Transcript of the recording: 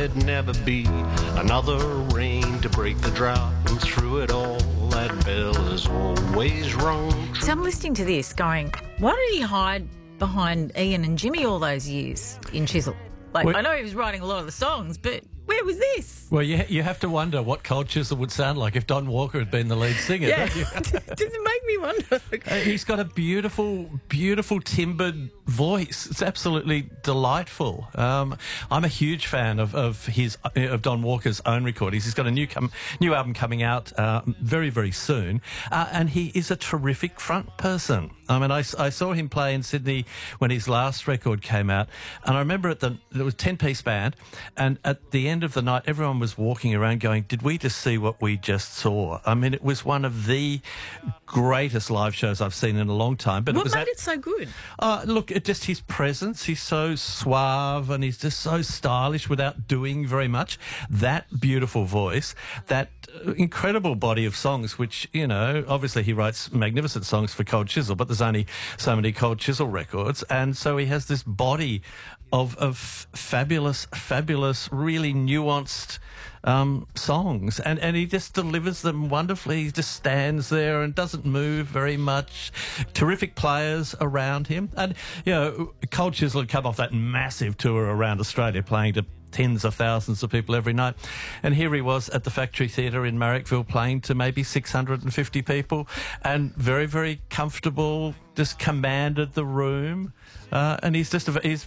there'd never be another rain to break the drought. And through it all, that bell is always rung true. So I'm listening to this going, why did he hide behind Ian and Jimmy all those years in Chisel? Like, I know he was writing a lot of the songs, but where was this? Well, you have to wonder what Cold Chisel would sound like if Don Walker had been the lead singer. Yeah, Don't you? does it make me wonder? He's got a beautiful, beautiful timbered voice. It's absolutely delightful. I'm a huge fan of Don Walker's own recordings. He's got a new album coming out very, very soon, and he is a terrific front person. I mean, I saw him play in Sydney when his last record came out, and I remember there was a 10-piece band, and at the end of the night, everyone was walking around going, did we just see what we just saw? I mean, it was one of the greatest live shows I've seen in a long time. But what made it so good? Look, just his presence. He's so suave and he's just so stylish without doing very much. That beautiful voice, that incredible body of songs, which, you know, obviously he writes magnificent songs for Cold Chisel, but there's only so many Cold Chisel records. And so he has this body of fabulous, really nuanced songs, and he just delivers them wonderfully. He just stands there and doesn't move very much. Terrific players around him, and you know, Cold Chisel had come off that massive tour around Australia, playing to tens of thousands of people every night, and here he was at the Factory Theatre in Marrickville playing to maybe 650 people, and very, very comfortable, just commanded the room, and he's